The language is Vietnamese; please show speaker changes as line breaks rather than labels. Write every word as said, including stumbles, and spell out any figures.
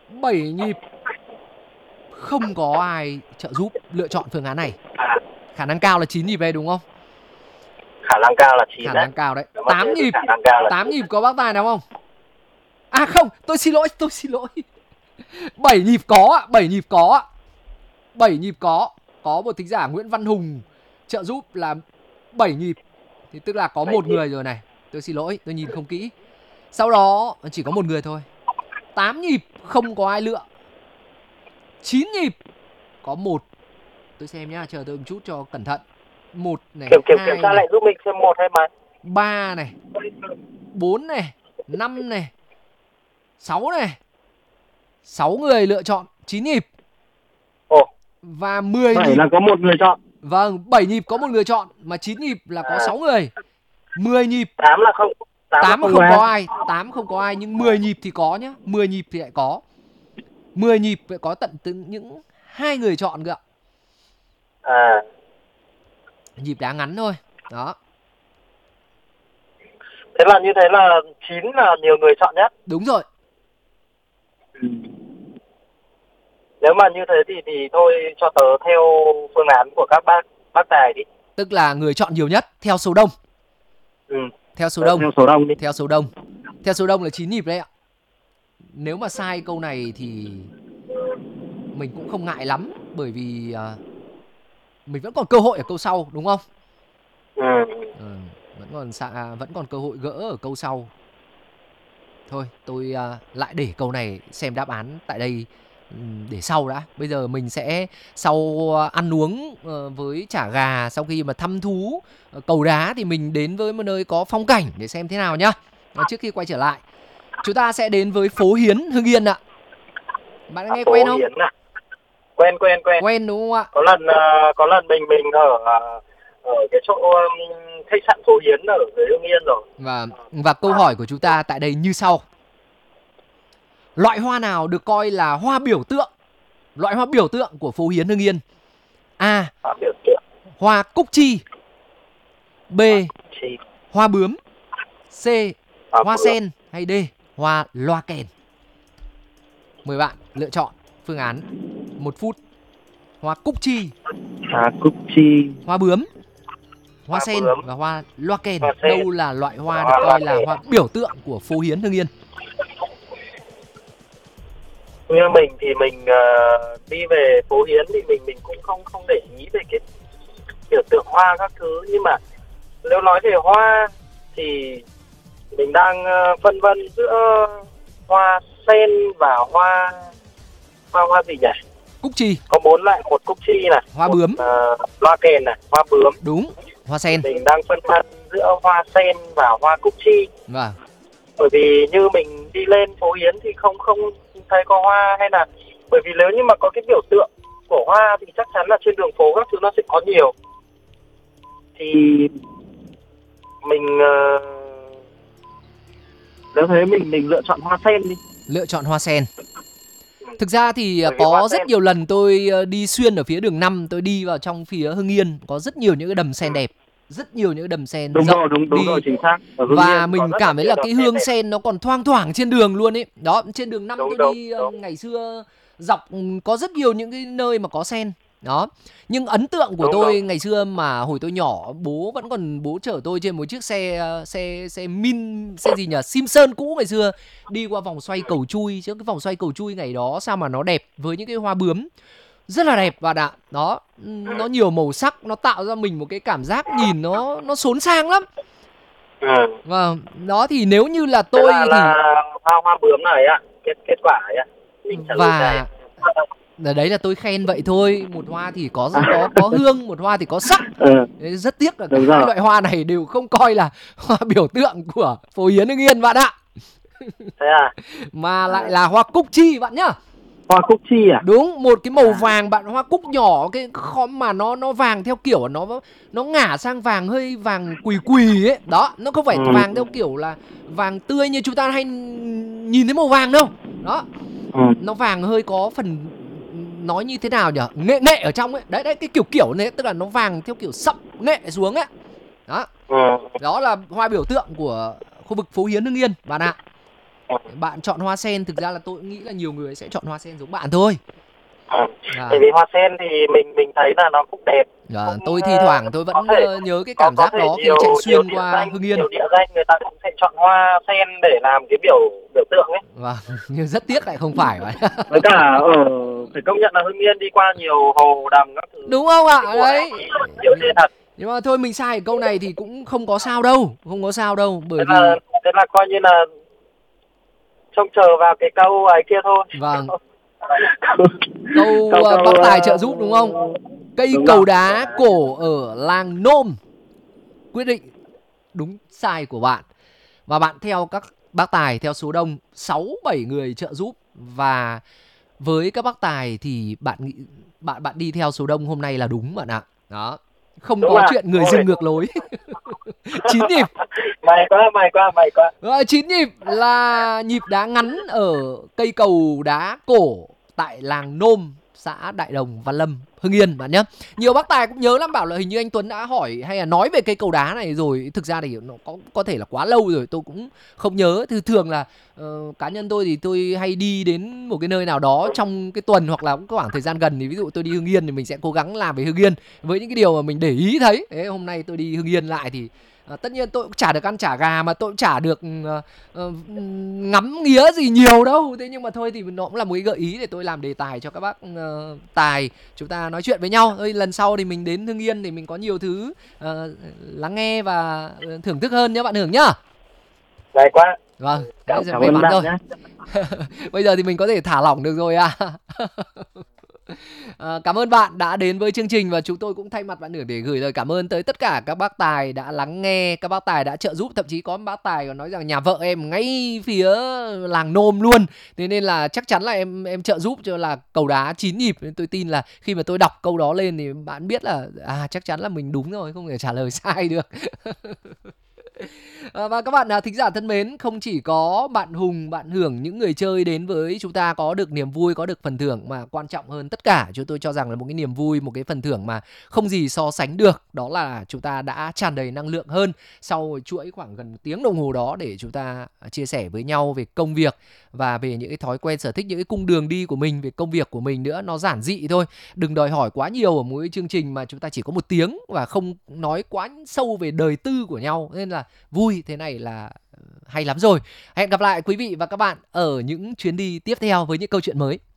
bảy nhịp. Không có ai trợ giúp lựa chọn phương án này.
À,
Khả năng cao là chín nhịp đây đúng không?
khả năng cao là chín
Khả
đấy.
năng cao đấy.
Nếu mà
tám
thế thì
nhịp.
khả năng cao là
tám
chín.
nhịp có bác tài nào không? À không, tôi xin lỗi, tôi xin lỗi. bảy nhịp có ạ, bảy nhịp có ạ. bảy nhịp có. Có một thính giả Nguyễn Văn Hùng trợ giúp là bảy nhịp. Thì tức là có
bảy
một
nhịp.
người rồi này. Tôi xin lỗi, tôi nhìn không kỹ. Sau đó chỉ có một người thôi. tám nhịp không có ai lựa. chín nhịp có một. Tôi xem nhá, chờ tôi một chút cho cẩn thận. Một này,
Kiểm kiểm kiểm
hai
tra
này,
lại giúp mình xem một hay mấy.
ba này, bốn này, năm này, sáu này. sáu người lựa chọn chín nhịp.
Ồ,
Và mười
Vậy
nhịp.
là có một người chọn.
Vâng, bảy nhịp có một người chọn. Mà chín nhịp là có
À.
sáu người. mười nhịp
tám là không. tám là
tám
không
không
có
có
ai.
ai. tám không có ai. Nhưng mười nhịp thì có nhá. mười nhịp thì lại có. mười nhịp lại có tận từng những hai người chọn cơ ạ.
À,
Nhịp đá ngắn thôi. Đó.
thế là như thế là chín là nhiều người chọn nhất.
Đúng rồi.
Ừ.
Nếu mà như thế thì thì thôi cho tớ theo phương án của các bác bác tài đi.
Tức là người chọn nhiều nhất theo số đông.
Ừ.
Theo số đông.
Theo số đông đi.
Theo số đông. Theo số đông là chín nhịp đấy ạ. Nếu mà sai câu này thì mình cũng không ngại lắm. Bởi vì uh, mình vẫn còn cơ hội ở câu sau, đúng không?
Ừ.
Ừ, vẫn còn xa, vẫn còn cơ hội gỡ ở câu sau. Thôi tôi uh, lại để câu này xem đáp án tại đây um, để sau đã. Bây giờ mình sẽ sau uh, ăn uống uh, với chả gà, sau khi mà thăm thú uh, cầu đá thì mình đến với một nơi có phong cảnh để xem thế nào nhá. uh, Trước khi quay trở lại, chúng ta sẽ đến với phố Hiến Hưng Yên ạ. Bạn đã nghe
Phố
quen không?
Hiến à? Quen quen quen.
Quen đúng không ạ?
Có lần uh, có lần mình mình ở uh, ở cái chỗ um, khách sạn Phố Hiến ở dưới Hưng Yên rồi.
Và và câu hỏi của chúng ta tại đây như sau. Loại hoa nào được coi là hoa biểu tượng? Loại hoa biểu tượng của phố Hiến Hưng Yên. A.
Hoa biểu tượng.
Hoa cúc chi. B.
Chi.
Hoa bướm. C.
Hoa
Hoa
bướm.
sen. Hay D. Hoa loa kèn. Mời bạn lựa chọn phương án. Một phút. Hoa cúc chi,
À, cúc chi,
hoa bướm, hoa,
Hoa
sen
bướm.
và hoa loa kèn.
Hoa sen.
Đâu là loại hoa
Hoa
được
loa
coi là
kèn.
hoa biểu tượng của phố Hiến Hưng Yên?
Như mình thì mình uh, đi về Phố Hiến thì mình mình cũng không không để ý về cái biểu tượng hoa các thứ, nhưng mà nếu nói về hoa thì mình đang uh, phân vân giữa hoa sen và hoa hoa hoa gì nhỉ?
Cúc chi,
Có bốn loại, một cúc chi này,
hoa
một,
bướm,
uh, loa kèn này, hoa bướm.
đúng, hoa sen.
Mình đang phân vân giữa hoa sen và hoa cúc chi.
Vâng.
Bởi vì như mình đi lên Phố Hiến thì không không thấy có hoa, hay là bởi vì nếu như mà có cái biểu tượng của hoa thì chắc chắn là trên đường phố các thứ nó sẽ có nhiều. Thì mình uh...
nếu thế mình mình lựa chọn hoa sen đi.
Lựa chọn hoa sen. Thực ra thì
Bởi vì
có
hoa
rất
sen-
nhiều lần tôi đi xuyên ở phía đường năm, tôi đi vào trong phía Hưng Yên, có rất nhiều những cái đầm sen đẹp, rất nhiều những cái đầm sen
Đúng
rộng
rồi, đúng đúng
đi.
rồi, chính xác. Ở Hưng
Và
Yên có
mình
rất
cảm thấy
nhiều
là
đầm
cái
sen
hương
đẹp.
sen nó còn thoang thoảng trên đường luôn ấy. Đó, trên đường năm
Đúng,
tôi
đúng,
đi
đúng.
ngày xưa dọc có rất nhiều những cái nơi mà có sen. Đó. Nhưng ấn tượng của
Đúng,
tôi
đúng.
ngày xưa mà hồi tôi nhỏ, bố vẫn còn bố chở tôi trên một chiếc xe xe xe Min, xe gì nhỉ? Simpson cũ ngày xưa, đi qua vòng xoay cầu chui, chứ cái vòng xoay cầu chui ngày đó sao mà nó đẹp, với những cái hoa bướm rất là đẹp bạn ạ. Đó, nó nhiều màu sắc, nó tạo ra mình một cái cảm giác nhìn nó nó xốn sang lắm.
Ừ.
Vâng, đó thì nếu như là
Thế
tôi
là,
thì
là hoa hoa bướm này á, kết kết quả ấy ạ. Mình trả lời
và
này.
ở đấy là tôi khen vậy thôi. Một hoa thì có có có hương, một hoa thì có sắc.
Ừ.
Đấy, rất tiếc là cả
Đúng
hai
rồi.
loại hoa này đều không coi là hoa biểu tượng của phố Hiến Hưng Yên bạn ạ.
Thế à?
Mà lại là hoa cúc chi bạn nhá.
Hoa cúc chi à?
Đúng, một cái màu vàng bạn, hoa cúc nhỏ, cái khóm mà nó nó vàng theo kiểu nó nó ngả sang vàng hơi vàng quỳ quỳ ấy. Đó, nó không phải
Ừ.
vàng theo kiểu là vàng tươi như chúng ta hay nhìn thấy màu vàng đâu. Đó.
Ừ.
Nó vàng hơi có phần, nói như thế nào nhỉ? Nghệ nghệ ở trong ấy. Đấy đấy, cái kiểu kiểu này, tức là nó vàng theo kiểu sậm nghệ xuống ấy. Đó.
Ừ.
Đó là hoa biểu tượng của khu vực phố Hiến Hưng Yên bạn ạ. Bạn chọn hoa sen, thực ra là tôi nghĩ là nhiều người sẽ chọn hoa sen giống bạn thôi.
À.
À.
Bởi vì hoa sen thì mình mình thấy là nó cũng đẹp.
À,
cũng,
tôi thi thoảng tôi vẫn
có thể,
nhớ cái
có,
cảm
có
giác
thể
đó khi
nhiều,
chạy
nhiều
xuyên
địa
qua
danh,
Hưng Yên.
nhiều địa danh người ta cũng sẽ chọn hoa sen để làm cái biểu biểu tượng ấy.
Vâng, nhưng rất tiếc lại không phải vậy.
Với cả ở
Phải công nhận là Hưng Yên đi qua nhiều hồ đầm các thứ.
Đúng không ạ?
Cái mùa này
Đấy.
nhiều thế thật.
Nhưng mà thôi mình sai ở câu này thì cũng không có sao đâu, không có sao đâu, bởi
Thế
vì
là, thế là coi như là trông chờ vào cái câu ấy kia thôi.
vâng.
câu,
Câu
câu,
uh,
câu
bác tài
uh,
trợ giúp đúng không? Cây
đúng
cầu
rồi.
đá cổ ở làng Nôm quyết định đúng sai của bạn. Và bạn theo các bác tài theo số đông sáu bảy người trợ giúp, và với các bác tài thì bạn nghĩ bạn bạn đi theo số đông hôm nay là đúng bạn ạ. Đó. Không
Đúng
có
à?
chuyện người
Ôi.
dưng ngược lối. Chín nhịp.
May quá, may quá, may quá.
Rồi, chín nhịp là nhịp đá ngắn ở cây cầu đá cổ tại làng Nôm, xã Đại Đồng, Văn Lâm, Hưng Yên bạn nhé. Nhiều bác tài cũng nhớ lắm, bảo là hình như anh Tuấn đã hỏi hay là nói về cây cầu đá này rồi. Thực ra thì nó có có thể là quá lâu rồi, tôi cũng không nhớ. Thì thường là uh, cá nhân tôi thì tôi hay đi đến một cái nơi nào đó trong cái tuần hoặc là cũng có khoảng thời gian gần, thì ví dụ tôi đi Hưng Yên thì mình sẽ cố gắng làm về Hưng Yên với những cái điều mà mình để ý thấy. Thế hôm nay tôi đi Hưng Yên lại thì À, tất nhiên tôi cũng chả được ăn chả gà, mà tôi cũng chả được uh, uh, ngắm nghía gì nhiều đâu. Thế nhưng mà thôi thì nó cũng là một cái gợi ý để tôi làm đề tài cho các bác uh, tài chúng ta nói chuyện với nhau. Thôi lần sau thì mình đến Hưng Yên thì mình có nhiều thứ uh, lắng nghe và thưởng thức hơn nhé bạn Hưởng nhá.
May quá.
Vâng,
Cảm,
đấy,
cảm
may
ơn
mắn
bạn
rồi.
nhé.
Bây giờ thì mình có thể thả lỏng được rồi à. À, cảm ơn bạn đã đến với chương trình, và chúng tôi cũng thay mặt bạn Hưởng để gửi lời cảm ơn tới tất cả các bác tài đã lắng nghe, các bác tài đã trợ giúp. Thậm chí có một bác tài còn nói rằng nhà vợ em ngay phía làng Nôm luôn, thế nên là chắc chắn là em em trợ giúp cho là cầu đá chín nhịp. Nên tôi tin là khi mà tôi đọc câu đó lên thì bạn biết là à chắc chắn là mình đúng rồi, không thể trả lời sai được. À, và các bạn à, thính giả thân mến, không chỉ có bạn Hùng, bạn Hưởng, những người chơi đến với chúng ta có được niềm vui, có được phần thưởng, mà quan trọng hơn tất cả, chúng tôi cho rằng là một cái niềm vui, một cái phần thưởng mà không gì so sánh được, đó là chúng ta đã tràn đầy năng lượng hơn sau chuỗi khoảng gần một tiếng đồng hồ đó để chúng ta chia sẻ với nhau về công việc và về những cái thói quen sở thích, những cái cung đường đi của mình, về công việc của mình nữa. Nó giản dị thôi, đừng đòi hỏi quá nhiều ở mỗi chương trình mà chúng ta chỉ có một tiếng và không nói quá sâu về đời tư của nhau, nên là vui thế này là hay lắm rồi. Hẹn gặp lại quý vị và các bạn ở những chuyến đi tiếp theo với những câu chuyện mới.